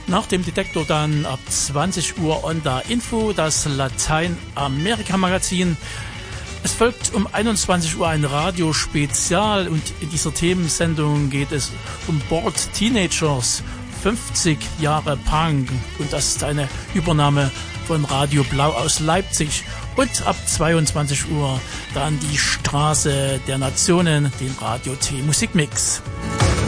Nach dem Detektor dann ab 20 Uhr Onda Info, das Lateinamerika-Magazin. Es folgt um 21 Uhr ein Radiospezial und in dieser Themensendung geht es um Bored Teenagers, 50 Jahre Punk, und das ist eine Übernahme von Radio Blau aus Leipzig. Und ab 22 Uhr dann die Straße der Nationen, den Radio T Musikmix.